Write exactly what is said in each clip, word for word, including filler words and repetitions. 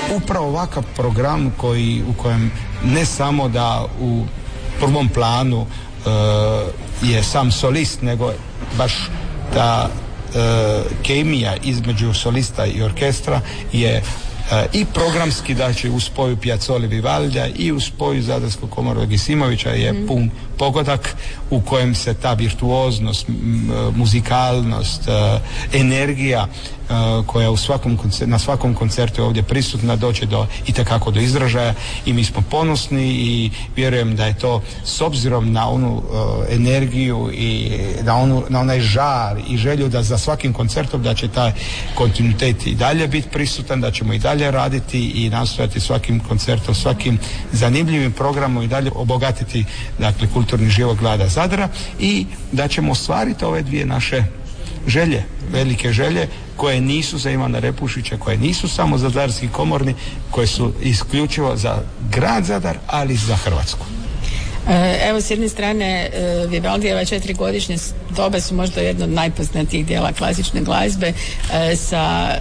upravo ovakav program koji, u kojem ne samo da u prvom planu e, je sam solist, nego baš ta e, kemija između solista i orkestra je e, i programski, znači u spoju Piazzoli Vivaldija i u spoju Zadarskog Komorova Gesimovića je mm. pun pogodak u kojem se ta virtuoznost, muzikalnost, energija koja u svakom koncertu, na svakom koncertu je ovdje prisutna, doće do itekako do izražaja i mi smo ponosni i vjerujem da je to s obzirom na onu uh, energiju i na, onu, na onaj žar i želju da za svakim koncertom da će taj kontinuitet i dalje biti prisutan, da ćemo i dalje raditi i nastojati svakim koncertom, svakim zanimljivim programom i dalje obogatiti, dakle, kulturni život grada Zadra i da ćemo ostvariti ove dvije naše želje, velike želje koje nisu za Ivana Repušića, koje nisu samo za zadarski komorni, koje su isključivo za grad Zadar, ali i za Hrvatsku. Evo, s jedne strane, Vivaldijeva četirigodišnje doba su možda jedno od najpoznatijih dijela klasične glazbe sa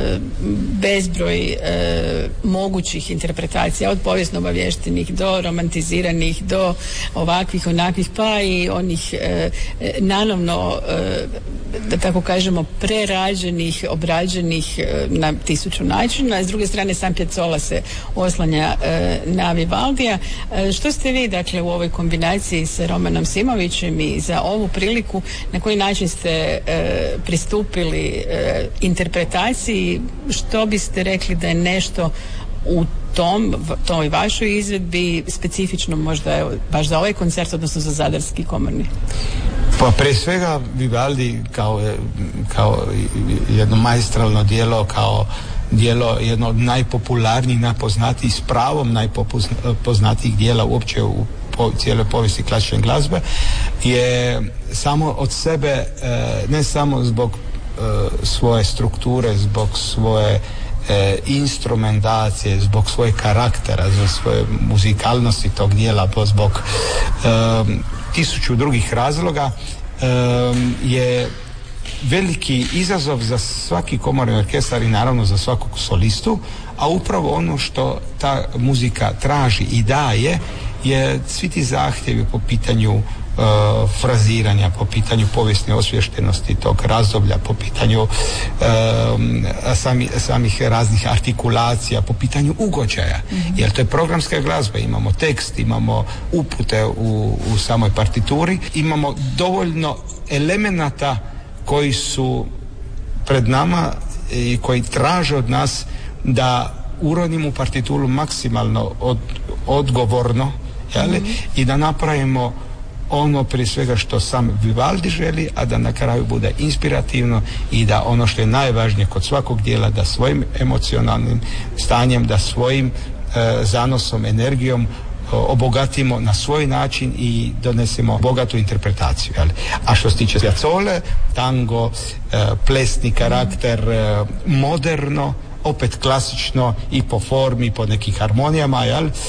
bezbroj mogućih interpretacija, od povijesno obaviještenih do romantiziranih, do ovakvih, onakvih, pa i onih nanovno, da tako kažemo, prerađenih, obrađenih na tisuću načina. S druge strane, sam Piazzolla se oslanja na Vivaldija. Što ste vi, dakle, u ovoj kombinaciji sa Romanom Simovićem i za ovu priliku, na koji način ste e, pristupili e, interpretaciji, što biste rekli da je nešto u tom, toj vašoj izvedbi specifično možda evo, baš za ovaj koncert, odnosno za Zadarski komorni? Pa pre svega Vivaldi kao, kao jedno maestralno djelo, kao djelo jedno od najpopularnijih, najpoznatijih, s pravom najpoznatijih djela uopće u po, cijeloj povijesti klasične glazbe, je samo od sebe, ne samo zbog svoje strukture, zbog svoje E, instrumentacije, zbog svojeg karaktera, zbog svoje muzikalnosti tog dijela, pa zbog e, tisuću drugih razloga, e, je veliki izazov za svaki komorni orkestar i naravno za svakog solistu, a upravo ono što ta muzika traži i daje je svi ti zahtjevi po pitanju Uh, fraziranja, po pitanju povijesne osviještenosti tog razdoblja, po pitanju uh, sami, samih raznih artikulacija, po pitanju ugođaja, mm-hmm. jer to je programska glazba, imamo tekst, imamo upute u, u samoj partituri, imamo dovoljno elemenata koji su pred nama i koji traže od nas da urodimo u partituru maksimalno od, odgovorno, jeli? Mm-hmm. I da napravimo ono prije svega što sam Vivaldi želi, a da na kraju bude inspirativno i da ono što je najvažnije kod svakog dijela, da svojim emocionalnim stanjem, da svojim e, zanosom, energijom o, obogatimo na svoj način i donesemo bogatu interpretaciju. Jel? A što se tiče Piazzole, tango, e, plesni karakter, e, moderno, opet klasično i po formi i po nekim harmonijama, jel? E,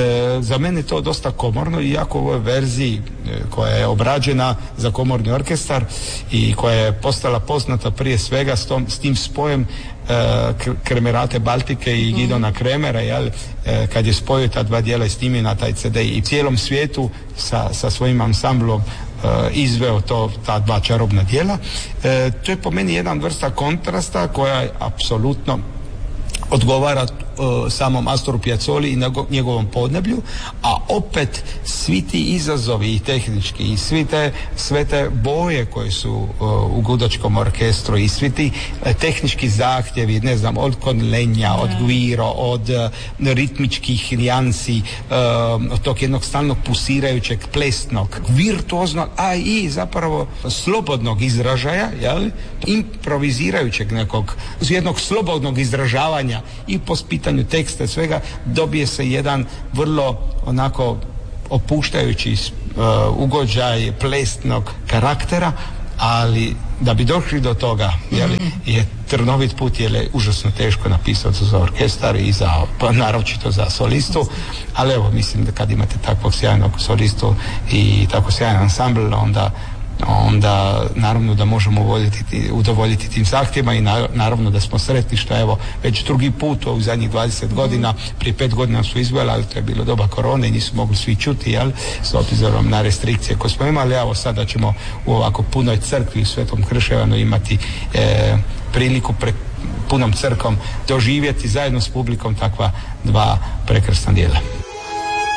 za mene je to dosta komorno, iako u ovoj verziji e, koja je obrađena za komorni orkestar i koja je postala poznata prije svega s, tom, s tim spojem e, Kremerate Baltike i Gidona Kremera, jel? E, kad je spojio ta dva dijela i snimio na taj ce de i cijelom svijetu sa, sa svojim ansamblom Uh, izveo to, ta dva čarobna djela. E, to je po meni jedan vrsta kontrasta koja apsolutno odgovara uh, samom Astoru Piazzoli i njegovom podneblju, a opet svi ti izazovi i tehnički i svi te, sve te boje koje su uh, u gudačkom orkestru i svi ti uh, tehnički zahtjevi, ne znam, od konlenja, od guiro, od uh, ritmičkih nijansi, uh, od tog jednog stalnog pulsirajućeg, plesnog, virtuoznog, a i zapravo slobodnog izražaja, jel? Improvizirajućeg nekog, jednog slobodnog izražavanja i po pitanju teksta i svega, dobije se jedan vrlo onako opuštajući uh, ugođaj plesnog karaktera, ali da bi došli do toga, jeli, mm-hmm. je trnovit put, jer je užasno teško napisati za orkestar i za, pa naročito za solistu, ali evo, mislim da kad imate takvog sjajnog solistu i tako sjajan ansambl, onda onda naravno da možemo uvoljiti, udovoljiti tim zahtjevima i naravno da smo sretni što evo već drugi put u zadnjih dvadeset godina, prije pet godina su izveli, ali to je bilo doba korone i nisu mogli svi čuti, jel, s obzirom na restrikcije koje smo imali. Evo sada ćemo u ovako punoj crkvi u Svetom Krševanu imati e, priliku pre punom crkom doživjeti zajedno s publikom takva dva prekrasna djela.